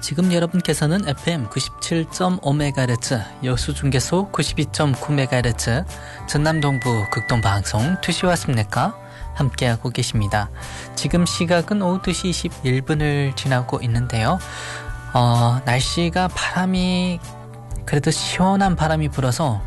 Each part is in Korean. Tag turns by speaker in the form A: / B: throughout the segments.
A: 지금 여러분께서는 FM 97.5MHz, 여수중계소 92.9MHz, 전남동부 극동방송 2시 왔습니까? 함께하고 계십니다. 지금 시각은 오후 2시 21분을 지나고 있는데요. 날씨가 바람이 그래도 시원한 바람이 불어서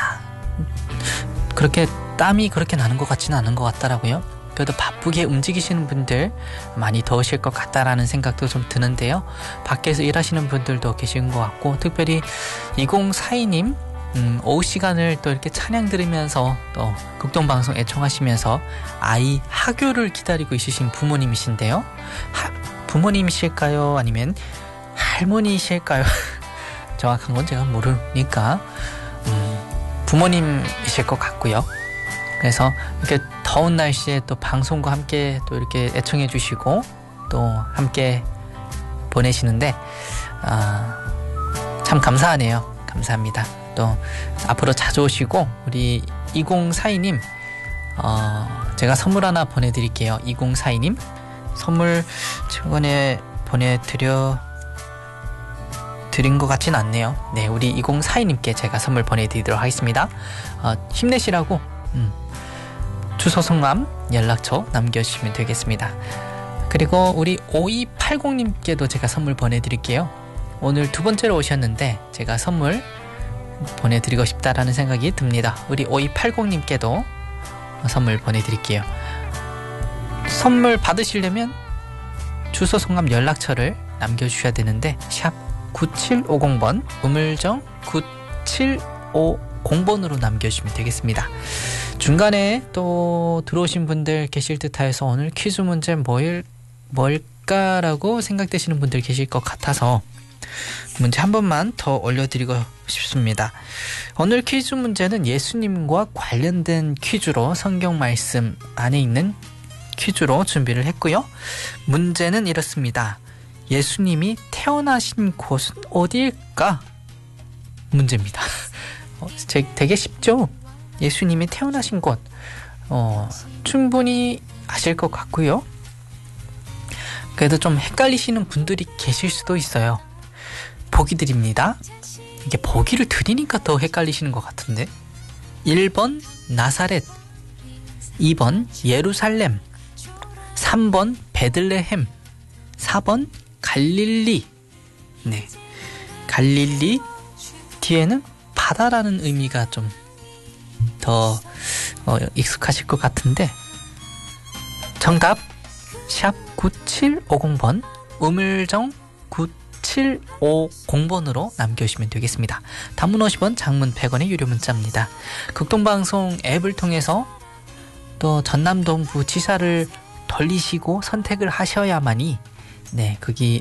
A: 그렇게 땀이 그렇게 나는 것 같지는 않은 것 같더라고요. 그래도 바쁘게 움직이시는 분들 많이 더우실 것 같다라는 생각도 좀 드는데요. 밖에서 일하시는 분들도 계신 것 같고, 특별히 2042님 오후 시간을 또 이렇게 찬양 들으면서 또 극동방송 애청하시면서 아이 하교를 기다리고 있으신 부모님이신데요. 부모님이실까요? 아니면 할머니이실까요? 정확한 건 제가 모르니까 부모님이실 것 같고요. 그래서 이렇게 더운 날씨에 또 방송과 함께 또 이렇게 애청해 주시고 또 함께 보내시는데 참 감사하네요. 감사합니다. 또 앞으로 자주 오시고, 우리 2042님 제가 선물 하나 보내드릴게요. 2042님 선물 최근에 드린 것 같진 않네요. 네, 우리 2042님께 제가 선물 보내드리도록 하겠습니다. 힘내시라고 주소, 성함, 연락처 남겨주시면 되겠습니다. 그리고 우리 5280님께도 제가 선물 보내드릴게요. 오늘 두 번째로 오셨는데 제가 선물 보내드리고 싶다라는 생각이 듭니다. 우리 5280님께도 선물 보내드릴게요. 선물 받으시려면 주소, 성함, 연락처를 남겨주셔야 되는데 샵 9750번, 우물정 9750번으로 남겨주시면 되겠습니다. 중간에 또 들어오신 분들 계실 듯해서 오늘 퀴즈 문제 뭘까라고 생각되시는 분들 계실 것 같아서 문제 한 번만 더 올려드리고 싶습니다. 오늘 퀴즈 문제는 예수님과 관련된 퀴즈로, 성경 말씀 안에 있는 퀴즈로 준비를 했고요. 문제는 이렇습니다. 예수님이 태어나신 곳은 어디일까? 문제입니다. 되게 쉽죠? 예수님이 태어나신 곳 충분히 아실 것 같고요. 그래도 좀 헷갈리시는 분들이 계실 수도 있어요. 보기 드립니다. 이게 보기를 드리니까 더 헷갈리시는 것 같은데. 1번 나사렛, 2번 예루살렘, 3번 베들레헴, 4번 갈릴리. 네, 갈릴리 뒤에는 바다라는 의미가 좀 더 익숙하실 것 같은데, 정답 샵 9750번, 우물정 9750번으로 남겨주시면 되겠습니다. 단문 50원, 장문 100원의 유료 문자입니다. 극동방송 앱을 통해서 또 전남동부 지사를 돌리시고 선택을 하셔야만이 거기